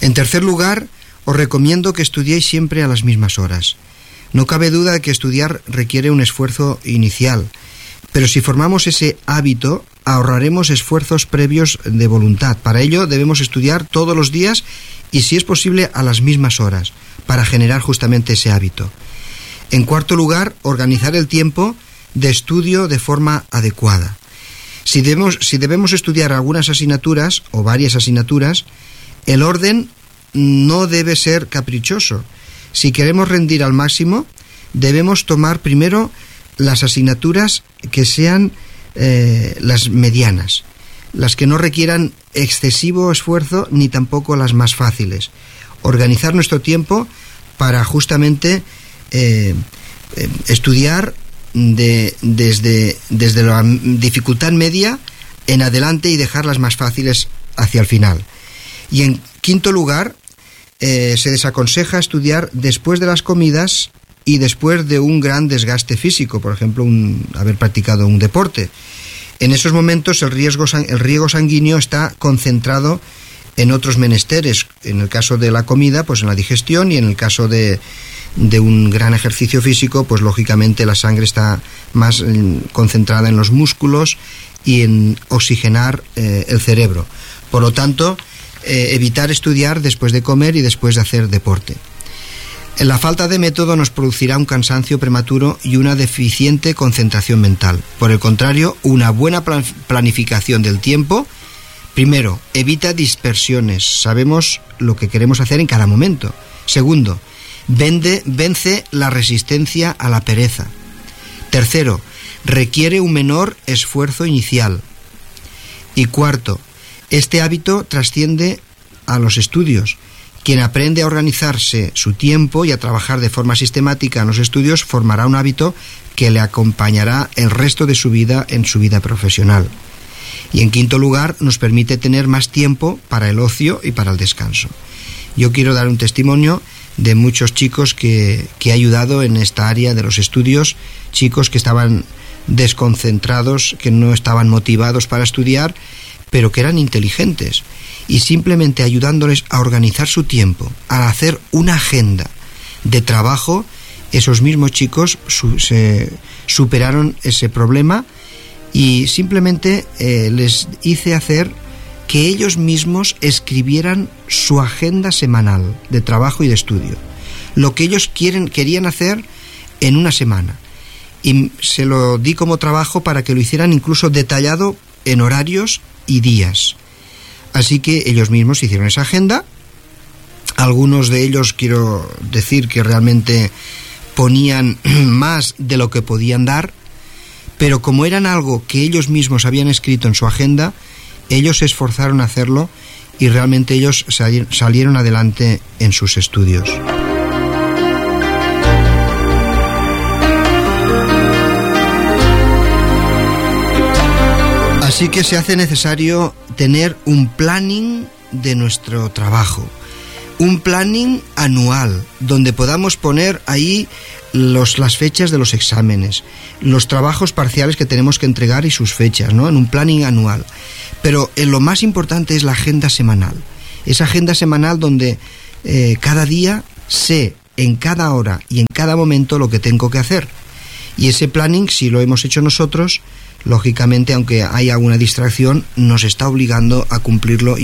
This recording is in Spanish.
En tercer lugar, os recomiendo que estudiéis siempre a las mismas horas. No cabe duda de que estudiar requiere un esfuerzo inicial, pero si formamos ese hábito, ahorraremos esfuerzos previos de voluntad. Para ello debemos estudiar todos los días y, si es posible, a las mismas horas, para generar justamente ese hábito. En cuarto lugar, organizar el tiempo de estudio de forma adecuada. Si debemos estudiar algunas asignaturas o varias asignaturas, el orden no debe ser caprichoso. Si queremos rendir al máximo, debemos tomar primero las asignaturas que sean las medianas, las que no requieran excesivo esfuerzo ni tampoco las más fáciles. Organizar nuestro tiempo para justamente estudiar desde la dificultad media en adelante y dejar las más fáciles hacia el final. Y en quinto lugar, se desaconseja estudiar después de las comidas y después de un gran desgaste físico, por ejemplo, haber practicado un deporte. En esos momentos el riego sanguíneo está concentrado en otros menesteres. En el caso de la comida, pues en la digestión, y en el caso de un gran ejercicio físico, pues lógicamente la sangre está más concentrada en los músculos y en oxigenar el cerebro. Por lo tanto, evitar estudiar después de comer y después de hacer deporte. La falta de método nos producirá un cansancio prematuro y una deficiente concentración mental. Por el contrario, una buena planificación del tiempo, primero, evita dispersiones. Sabemos lo que queremos hacer en cada momento. Segundo, vence la resistencia a la pereza. Tercero, requiere un menor esfuerzo inicial. Y cuarto, este hábito trasciende a los estudios. Quien aprende a organizarse su tiempo y a trabajar de forma sistemática en los estudios formará un hábito que le acompañará el resto de su vida en su vida profesional. Y en quinto lugar, nos permite tener más tiempo para el ocio y para el descanso. Yo quiero dar un testimonio de muchos chicos que he ayudado en esta área de los estudios, chicos que estaban desconcentrados, que no estaban motivados para estudiar, pero que eran inteligentes, y simplemente ayudándoles a organizar su tiempo, a hacer una agenda de trabajo, esos mismos chicos se superaron ese problema, y simplemente les hice hacer que ellos mismos escribieran su agenda semanal de trabajo y de estudio, lo que ellos querían hacer en una semana, y se lo di como trabajo para que lo hicieran incluso detallado en horarios y días. Así que ellos mismos hicieron esa agenda. Algunos de ellos, quiero decir, que realmente ponían más de lo que podían dar, pero como eran algo que ellos mismos habían escrito en su agenda, ellos se esforzaron a hacerlo y realmente ellos salieron adelante en sus estudios. Así que se hace necesario tener un planning de nuestro trabajo, un planning anual, donde podamos poner ahí las fechas de los exámenes, los trabajos parciales que tenemos que entregar y sus fechas, ¿no? En un planning anual. Pero lo más importante es la agenda semanal. Esa agenda semanal donde cada día sé en cada hora y en cada momento lo que tengo que hacer. Y ese planning, si lo hemos hecho nosotros, lógicamente, aunque haya alguna distracción, nos está obligando a cumplirlo y